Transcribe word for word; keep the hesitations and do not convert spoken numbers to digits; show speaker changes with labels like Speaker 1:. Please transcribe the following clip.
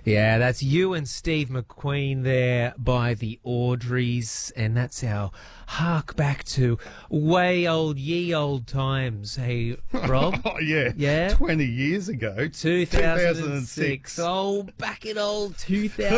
Speaker 1: Yeah, that's you and Steve McQueen there by the Audreys, and that's our hark back to way old, ye old times. Hey, Rob?
Speaker 2: Oh, yeah.
Speaker 1: Yeah?
Speaker 2: twenty years ago.
Speaker 1: two thousand six. Oh, back in old two thousand.